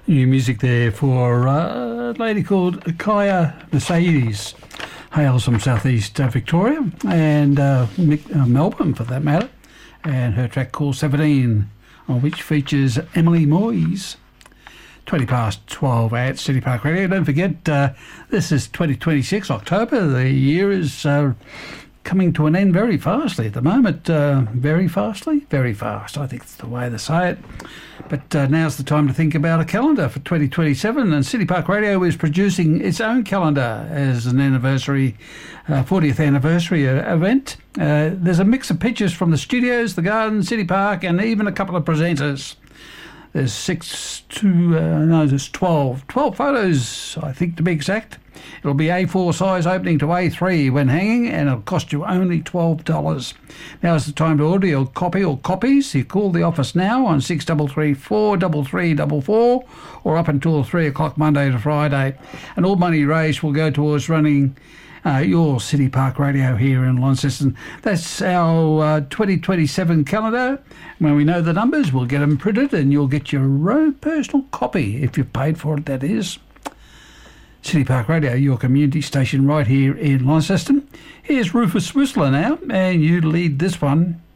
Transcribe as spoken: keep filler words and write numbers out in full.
New music there for uh, a lady called Kaya Mercedes. Hails from southeast uh, Victoria and uh, Mick, uh, Melbourne for that matter. And her track called seventeen, on which features Emily Moyes. twenty past twelve at City Park Radio. Don't forget, uh, this is twenty twenty-six, October. The year is uh, coming to an end very fastly at the moment. Uh, very fastly? Very fast. I think that's the way they say it. But uh, now's the time to think about a calendar for twenty twenty-seven, and City Park Radio is producing its own calendar as an anniversary, uh, fortieth anniversary uh, event. Uh, there's a mix of pictures from the studios, the garden, City Park, and even a couple of presenters. There's six to, uh, no, there's twelve. twelve photos, I think, to be exact. It'll be A four size opening to A three when hanging, and it'll cost you only twelve dollars. Now is the time to order your copy or copies. You call the office now on six three three, four three three four four or up until three o'clock Monday to Friday. And all money raised will go towards running Uh, your City Park Radio here in Launceston. That's our uh, twenty twenty-seven calendar. When we know the numbers, we'll get them printed and you'll get your own personal copy, if you've paid for it, that is. City Park Radio, your community station right here in Launceston. Here's Rufus Whistler now, and you lead this one.